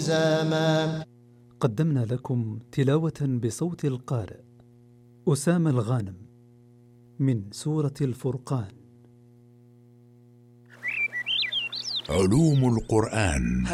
قدمنا لكم تلاوة بصوت القارئ أسامة الغانم من سورة الفرقان. علوم القرآن.